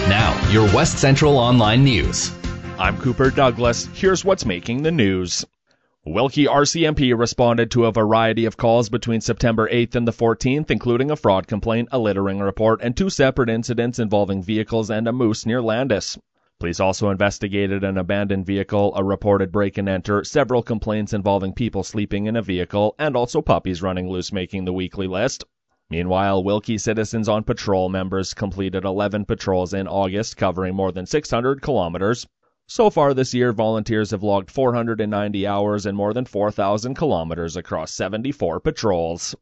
Now, your West Central Online News. I'm Cooper Douglas. Here's what's making the news. Wilkie RCMP responded to a variety of calls between September 8th and the 14th, including a fraud complaint, a littering report, and 2 separate incidents involving vehicles and a moose near Landis. Police also investigated an abandoned vehicle, a reported break and enter, several complaints involving people sleeping in a vehicle, and also puppies running loose making the weekly list. Meanwhile, Wilkie Citizens on Patrol members completed 11 patrols in August, covering more than 600 kilometers. So far this year, volunteers have logged 490 hours and more than 4,000 kilometers across 74 patrols.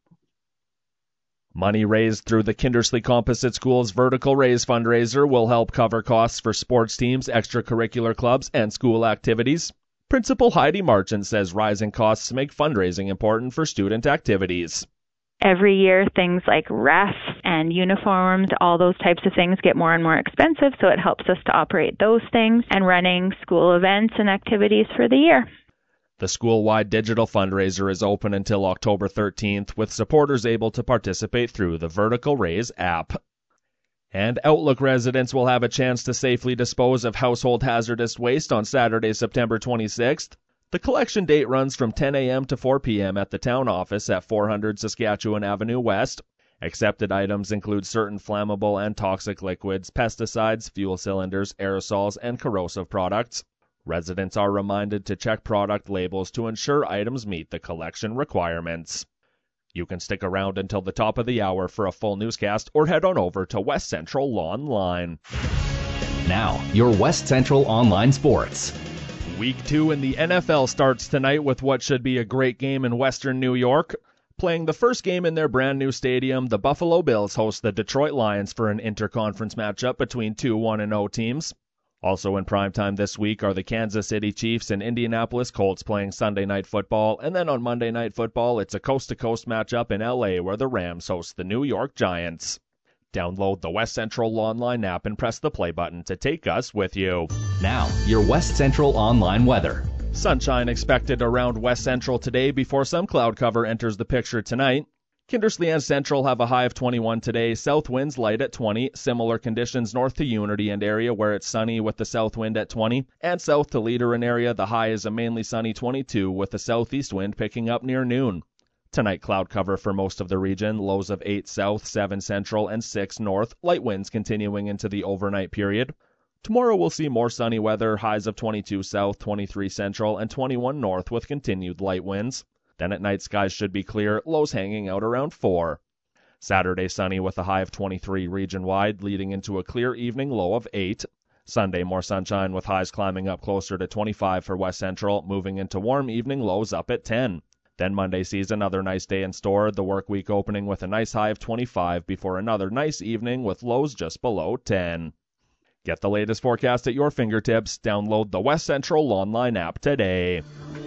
Money raised through the Kindersley Composite School's Vertical Raise fundraiser will help cover costs for sports teams, extracurricular clubs, and school activities. Principal Heidi Marchant says rising costs make fundraising important for student activities. Every year, things like refs and uniforms, all those types of things get more and more expensive, so it helps us to operate those things and running school events and activities for the year. The school-wide digital fundraiser is open until October 13th, with supporters able to participate through the Vertical Raise app. And Outlook residents will have a chance to safely dispose of household hazardous waste on Saturday, September 26th. The collection date runs from 10 a.m. to 4 p.m. at the town office at 400 Saskatchewan Avenue West. Accepted items include certain flammable and toxic liquids, pesticides, fuel cylinders, aerosols, and corrosive products. Residents are reminded to check product labels to ensure items meet the collection requirements. You can stick around until the top of the hour for a full newscast or head on over to West Central Online. Now, your West Central Online Sports. Week 2 in the NFL starts tonight with what should be a great game in Western New York. Playing the first game in their brand new stadium, the Buffalo Bills host the Detroit Lions for an interconference matchup between two 1-0 teams. Also in primetime this week are the Kansas City Chiefs and Indianapolis Colts playing Sunday Night Football, and then on Monday Night Football, it's a coast-to-coast matchup in LA where the Rams host the New York Giants. Download the West Central Online app and press the play button to take us with you. Now, your West Central Online weather. Sunshine expected around West Central today before some cloud cover enters the picture tonight. Kindersley and Central have a high of 21 today, south winds light at 20, similar conditions north to Unity and area where it's sunny with the south wind at 20, and south to Leader and area the high is a mainly sunny 22 with the southeast wind picking up near noon. Tonight cloud cover for most of the region, lows of 8 south, 7 central, and 6 north, light winds continuing into the overnight period. Tomorrow we'll see more sunny weather, highs of 22 south, 23 central, and 21 north with continued light winds. Then at night skies should be clear, lows hanging out around 4. Saturday sunny with a high of 23 region-wide, leading into a clear evening low of 8. Sunday more sunshine with highs climbing up closer to 25 for West Central, moving into warm evening lows up at 10. Then Monday sees another nice day in store, the work week opening with a nice high of 25 before another nice evening with lows just below 10. Get the latest forecast at your fingertips. Download the West Central Online app today.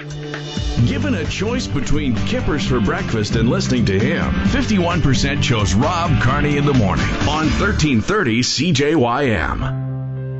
Given a choice between Kippers for breakfast and listening to him, 51% chose Rob Carney in the morning on 1330 CJYM.